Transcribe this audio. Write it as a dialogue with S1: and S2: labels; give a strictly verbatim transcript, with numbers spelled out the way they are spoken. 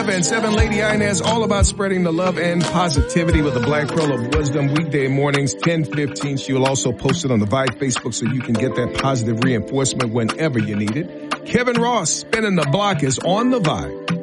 S1: five and seven. Lady Inez, all about spreading the love and positivity with the Black Pearl of Wisdom weekday mornings, ten fifteen. She will also post it on the Vibe Facebook so you can get that positive reinforcement whenever you need it. Kevin Ross, spinning the block, is on the Vibe.